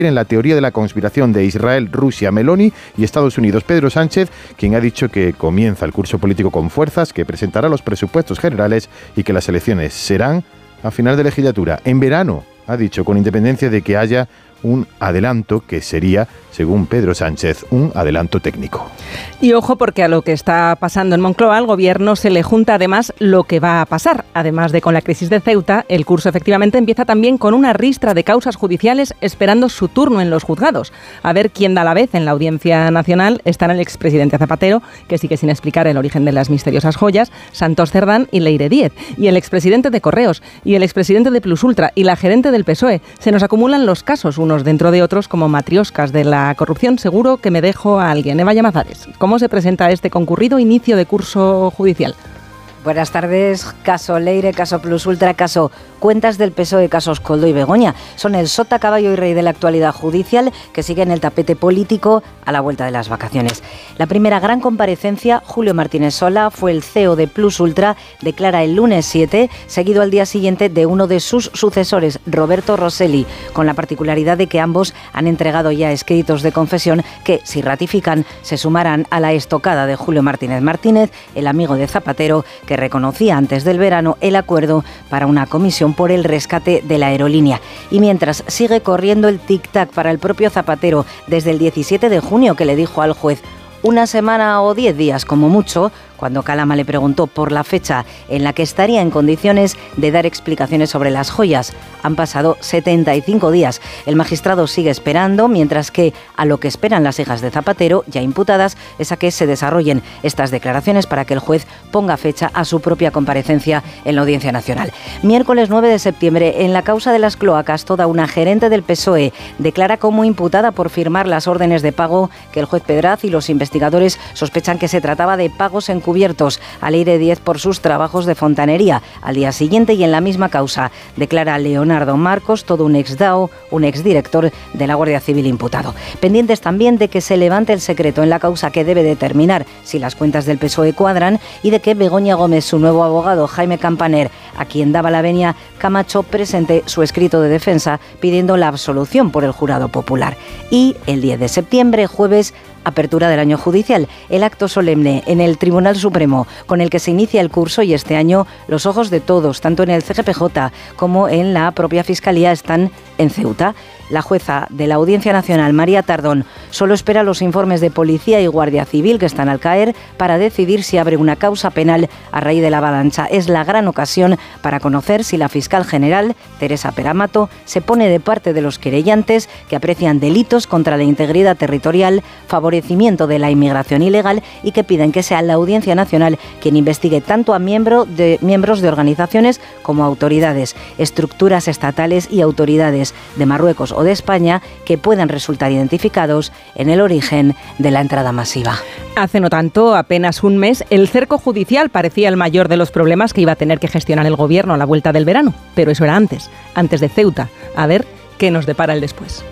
en la teoría de la conspiración de Israel, Rusia, Meloni y Estados Unidos. Pedro Sánchez, quien ha dicho que comienza el curso político con fuerzas, que presentará los presupuestos generales y que las elecciones serán a final de legislatura. En verano, ha dicho, con independencia de que haya un adelanto que sería, según Pedro Sánchez, un adelanto técnico. Y ojo, porque a lo que está pasando en Moncloa, al Gobierno se le junta además lo que va a pasar. Además de con la crisis de Ceuta, el curso efectivamente empieza también con una ristra de causas judiciales esperando su turno en los juzgados. A ver quién da la vez en la Audiencia Nacional están el expresidente Zapatero, que sigue sin explicar el origen de las misteriosas joyas, Santos Cerdán y Leire Díez, y el expresidente de Correos, y el expresidente de Plus Ultra, y la gerente del PSOE. Se nos acumulan los casos, unos dentro de otros, como matrioscas de la corrupción. Seguro que me dejo a alguien. Eva Llamazares, ¿cómo se presenta este concurrido inicio de curso judicial? Buenas tardes. Caso Leire, caso Plus Ultra, caso Cuentas del PSOE, casos Koldo y Begoña. Son el sota, caballo y rey de la actualidad judicial que sigue en el tapete político a la vuelta de las vacaciones. La primera gran comparecencia, Julio Martínez Sola, fue el CEO de Plus Ultra, declara el lunes 7, seguido al día siguiente de uno de sus sucesores, Roberto Rosselli, con la particularidad de que ambos han entregado ya escritos de confesión que, si ratifican, se sumarán a la estocada de Julio Martínez Martínez, el amigo de Zapatero, que reconocía antes del verano el acuerdo para una comisión por el rescate de la aerolínea. Y mientras sigue corriendo el tic-tac para el propio Zapatero desde el 17 de junio, que le dijo al juez una semana o 10 días como mucho, cuando Calama le preguntó por la fecha en la que estaría en condiciones de dar explicaciones sobre las joyas. Han pasado 75 días. El magistrado sigue esperando, mientras que a lo que esperan las hijas de Zapatero, ya imputadas, es a que se desarrollen estas declaraciones para que el juez ponga fecha a su propia comparecencia en la Audiencia Nacional. Miércoles 9 de septiembre, en la causa de las cloacas, toda una gerente del PSOE declara como imputada por firmar las órdenes de pago que el juez Pedraz y los investigadores sospechan que se trataba de pagos encubiertos a Leire Díez por sus trabajos de fontanería. Al día siguiente y en la misma causa declara Leonardo Marcos, todo un ex-DAO, un exdirector de la Guardia Civil imputado. Pendientes también de que se levante el secreto en la causa que debe determinar si las cuentas del PSOE cuadran y de que Begoña Gómez, su nuevo abogado Jaime Campaner, a quien daba la venia Camacho, presente su escrito de defensa pidiendo la absolución por el jurado popular. Y el 10 de septiembre, jueves, apertura del año judicial, el acto solemne en el Tribunal Supremo con el que se inicia el curso, y este año los ojos de todos, tanto en el CGPJ como en la propia Fiscalía, están en Ceuta. La jueza de la Audiencia Nacional, María Tardón, solo espera los informes de Policía y Guardia Civil que están al caer para decidir si abre una causa penal a raíz de la avalancha. Es la gran ocasión para conocer si la fiscal general, Teresa Peramato, se pone de parte de los querellantes que aprecian delitos contra la integridad territorial, favorecimiento de la inmigración ilegal y que piden que sea la Audiencia Nacional quien investigue tanto a miembros de organizaciones como autoridades, estructuras estatales y autoridades de Marruecos o de España que puedan resultar identificados en el origen de la entrada masiva. Hace no tanto, apenas un mes, el cerco judicial parecía el mayor de los problemas que iba a tener que gestionar el Gobierno a la vuelta del verano. Pero eso era antes de Ceuta. A ver qué nos depara el después.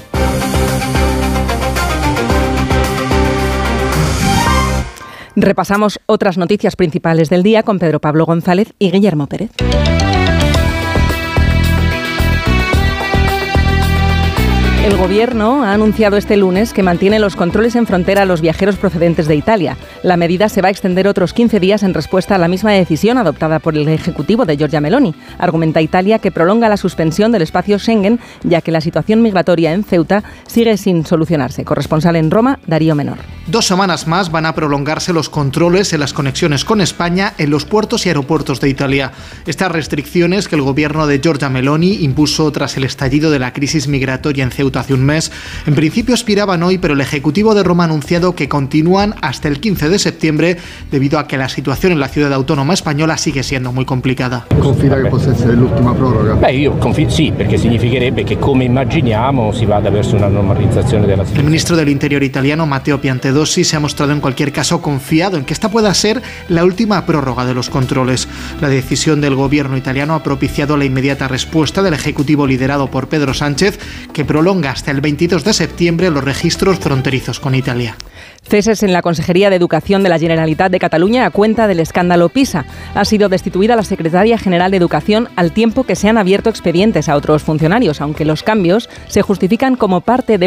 Repasamos otras noticias principales del día con Pedro Pablo González y Guillermo Pérez. El Gobierno ha anunciado este lunes que mantiene los controles en frontera a los viajeros procedentes de Italia. La medida se va a extender otros 15 días en respuesta a la misma decisión adoptada por el Ejecutivo de Giorgia Meloni. Argumenta Italia que prolonga la suspensión del espacio Schengen, ya que la situación migratoria en Ceuta sigue sin solucionarse. Corresponsal en Roma, Darío Menor. 2 semanas más van a prolongarse los controles en las conexiones con España en los puertos y aeropuertos de Italia. Estas restricciones que el gobierno de Giorgia Meloni impuso tras el estallido de la crisis migratoria en Ceuta hace un mes, en principio expiraban hoy, pero el Ejecutivo de Roma ha anunciado que continúan hasta el 15 de septiembre debido a que la situación en la ciudad autónoma española sigue siendo muy complicada. ¿Confida que possa essere l'ultima proroga? Io confido, sì, perché significherebbe che, come immaginiamo, si vada verso una normalizzazione della situazione. El ministro del Interior italiano, Matteo Piantedosi, se ha mostrado en cualquier caso confiado en que esta pueda ser la última prórroga de los controles. La decisión del gobierno italiano ha propiciado la inmediata respuesta del Ejecutivo liderado por Pedro Sánchez, que prolonga hasta el 22 de septiembre los registros fronterizos con Italia. Ceses en la Consejería de Educación de la Generalitat de Cataluña a cuenta del escándalo PISA. Ha sido destituida la secretaria general de Educación al tiempo que se han abierto expedientes a otros funcionarios, aunque los cambios se justifican como parte de